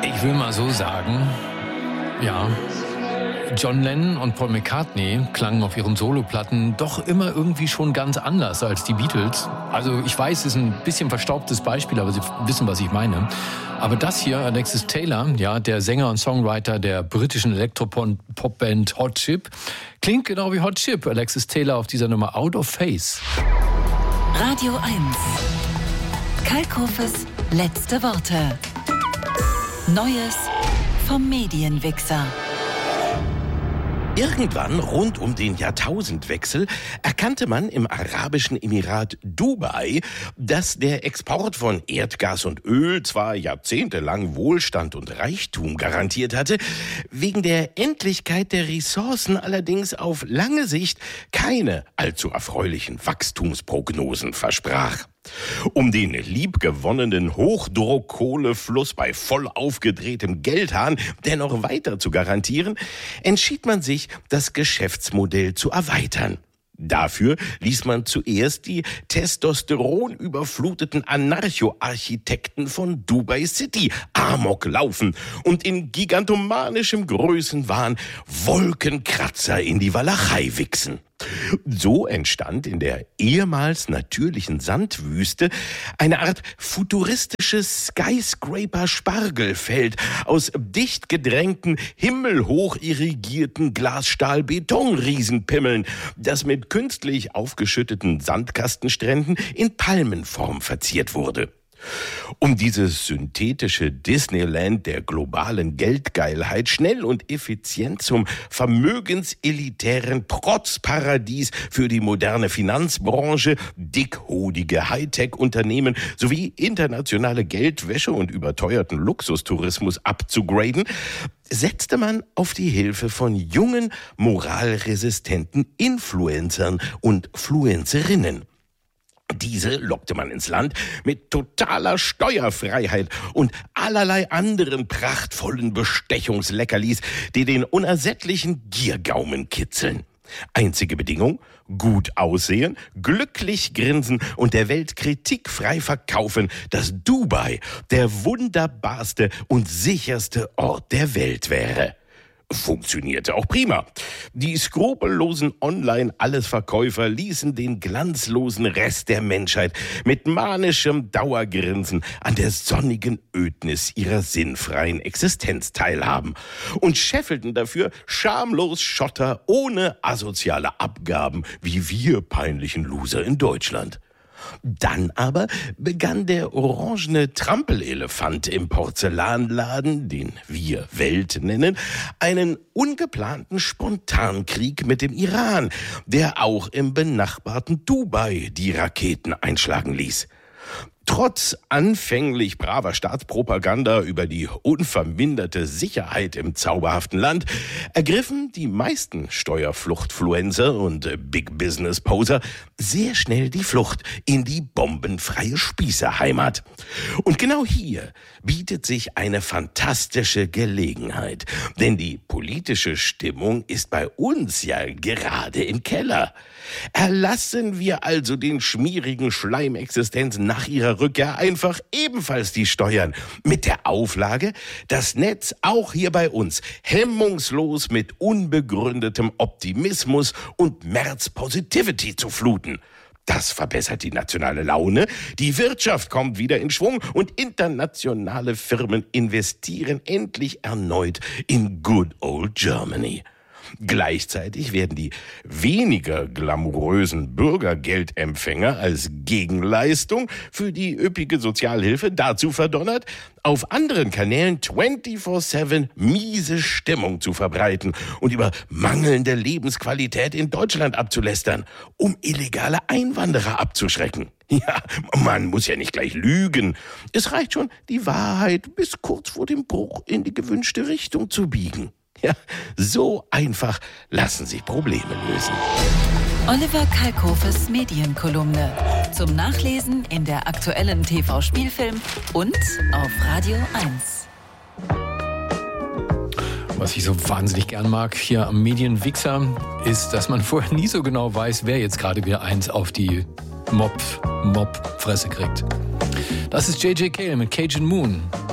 Ich will mal so sagen, ja, John Lennon und Paul McCartney klangen auf ihren Soloplatten doch immer irgendwie schon ganz anders als die Beatles. Also ich weiß, es ist ein bisschen verstaubtes Beispiel, aber Sie wissen, was ich meine. Aber das hier, Alexis Taylor, ja, der Sänger und Songwriter der britischen Elektropop-Band Hot Chip, klingt genau wie Hot Chip. Alexis Taylor auf dieser Nummer Out of Phase. Radio 1. Kalkhofes letzte Worte. Neues vom Medienwichser. Irgendwann rund um den Jahrtausendwechsel erkannte man im arabischen Emirat Dubai, dass der Export von Erdgas und Öl zwar jahrzehntelang Wohlstand und Reichtum garantiert hatte, wegen der Endlichkeit der Ressourcen allerdings auf lange Sicht keine allzu erfreulichen Wachstumsprognosen versprach. Um den liebgewonnenen Hochdruckkohlefluss bei voll aufgedrehtem Geldhahn dennoch weiter zu garantieren, entschied man sich, das Geschäftsmodell zu erweitern. Dafür ließ man zuerst die testosteronüberfluteten Anarcho-Architekten von Dubai City Amok laufen und in gigantomanischem Größenwahn Wolkenkratzer in die Walachei wichsen. So entstand in der ehemals natürlichen Sandwüste eine Art futuristisches Skyscraper-Spargelfeld aus dicht gedrängten, himmelhoch irrigierten Glasstahl-Beton-Riesenpimmeln, das mit künstlich aufgeschütteten Sandkastenstränden in Palmenform verziert wurde. Um dieses synthetische Disneyland der globalen Geldgeilheit schnell und effizient zum vermögenselitären Protzparadies für die moderne Finanzbranche, dickhodige Hightech-Unternehmen sowie internationale Geldwäsche und überteuerten Luxustourismus abzugraden, setzte man auf die Hilfe von jungen, moralresistenten Influencern und Fluencerinnen. Diese lockte man ins Land mit totaler Steuerfreiheit und allerlei anderen prachtvollen Bestechungsleckerlis, die den unersättlichen Giergaumen kitzeln. Einzige Bedingung: gut aussehen, glücklich grinsen und der Welt kritikfrei verkaufen, dass Dubai der wunderbarste und sicherste Ort der Welt wäre. Funktionierte auch prima. Die skrupellosen Online-Allesverkäufer ließen den glanzlosen Rest der Menschheit mit manischem Dauergrinsen an der sonnigen Ödnis ihrer sinnfreien Existenz teilhaben und scheffelten dafür schamlos Schotter ohne asoziale Abgaben wie wir peinlichen Loser in Deutschland. Dann aber begann der orangene Trampelelefant im Porzellanladen, den wir Welt nennen, einen ungeplanten Spontankrieg mit dem Iran, der auch im benachbarten Dubai die Raketen einschlagen ließ. Trotz anfänglich braver Staatspropaganda über die unverminderte Sicherheit im zauberhaften Land ergriffen die meisten Steuerfluchtfluencer und Big-Business-Poser sehr schnell die Flucht in die bombenfreie Spießerheimat. Und genau hier bietet sich eine fantastische Gelegenheit, denn die politische Stimmung ist bei uns ja gerade im Keller. Erlassen wir also den schmierigen Schleimexistenzen nach ihrer Rückkehr einfach ebenfalls die Steuern, mit der Auflage, das Netz auch hier bei uns hemmungslos mit unbegründetem Optimismus und März-Positivity zu fluten. Das verbessert die nationale Laune, die Wirtschaft kommt wieder in Schwung und internationale Firmen investieren endlich erneut in good old Germany. Gleichzeitig werden die weniger glamourösen Bürgergeldempfänger als Gegenleistung für die üppige Sozialhilfe dazu verdonnert, auf anderen Kanälen 24/7 miese Stimmung zu verbreiten und über mangelnde Lebensqualität in Deutschland abzulästern, um illegale Einwanderer abzuschrecken. Ja, man muss ja nicht gleich lügen. Es reicht schon, die Wahrheit bis kurz vor dem Bruch in die gewünschte Richtung zu biegen. Ja, so einfach lassen sich Probleme lösen. Oliver Kalkhofes Medienkolumne. Zum Nachlesen in der aktuellen TV-Spielfilm und auf Radio 1. Was ich so wahnsinnig gern mag hier am Medienwichser, ist, dass man vorher nie so genau weiß, wer jetzt gerade wieder eins auf die Mob-Fresse kriegt. Das ist J.J. Cale mit Cajun Moon.